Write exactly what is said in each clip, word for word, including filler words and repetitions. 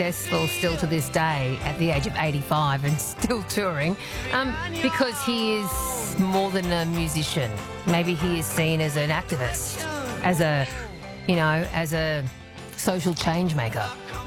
successful still to this day at the age of eighty-five and still touring, um, because he is more than a musician. Maybe he is seen as an activist, as a, you know, as a social change maker.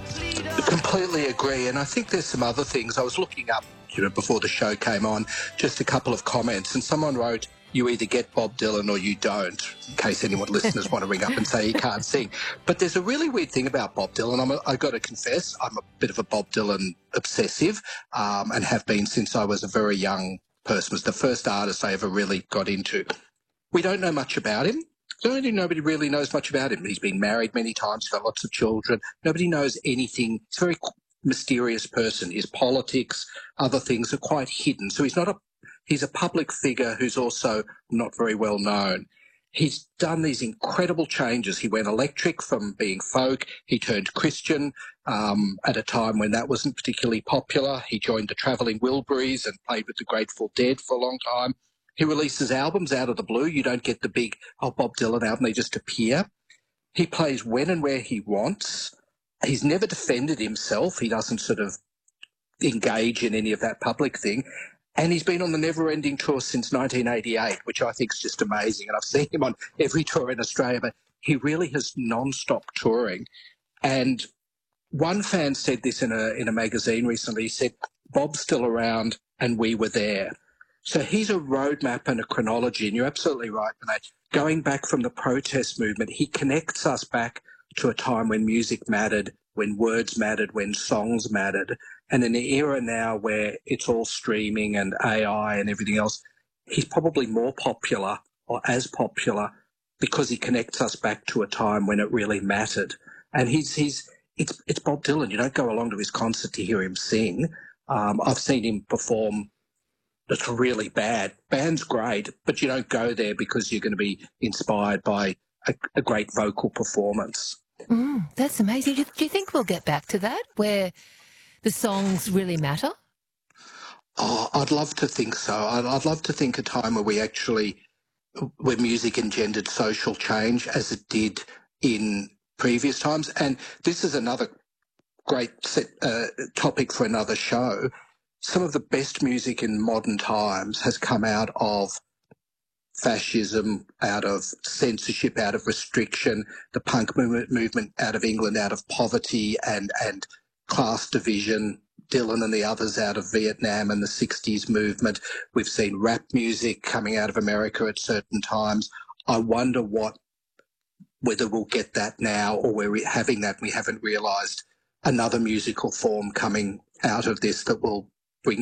Completely agree, and I think there's some other things. I was looking up, you know, before the show came on, just a couple of comments, and someone wrote, you either get Bob Dylan or you don't, in case anyone listeners want to ring up and say he can't sing. But there's a really weird thing about Bob Dylan. I'm a, I got to confess, I'm a bit of a Bob Dylan obsessive, um, and have been since I was a very young person. Was the first artist I ever really got into. We don't know much about him. Nobody, nobody really knows much about him. He's been married many times, got lots of children. Nobody knows anything. He's a very mysterious person. His politics, other things are quite hidden. So he's not a he's a public figure who's also not very well known. He's done these incredible changes. He went electric from being folk. He turned Christian um, at a time when that wasn't particularly popular. He joined the Travelling Wilburys and played with the Grateful Dead for a long time. He releases albums out of the blue. You don't get the big, oh, Bob Dylan album. They just appear. He plays when and where he wants. He's never defended himself. He doesn't sort of engage in any of that public thing. And he's been on the Never-Ending Tour since nineteen eighty-eight, which I think is just amazing. And I've seen him on every tour in Australia, but he really has non-stop touring. And one fan said this in a in a magazine recently. He said, Bob's still around and we were there. So he's a roadmap and a chronology, and you're absolutely right, Renee. Going back from the protest movement, he connects us back to a time when music mattered, when words mattered, when songs mattered. And in the era now where it's all streaming and A I and everything else, he's probably more popular or as popular because he connects us back to a time when it really mattered. And he's he's it's it's Bob Dylan. You don't go along to his concert to hear him sing. Um, I've seen him perform. That's really bad. Band's great, but you don't go there because you're going to be inspired by a, a great vocal performance. Mm, that's amazing. Do, do you think we'll get back to that, where the songs really matter? Oh, I'd love to think so. I'd, I'd love to think a time where we actually, where music engendered social change as it did in previous times. And this is another great set, uh, topic for another show. Some of the best music in modern times has come out of fascism, out of censorship, out of restriction, the punk movement, movement out of England, out of poverty and, and class division, Dylan and the others out of Vietnam and the sixties movement. We've seen rap music coming out of America at certain times. I wonder what, whether we'll get that now or we're having that and we haven't realised another musical form coming out of this that will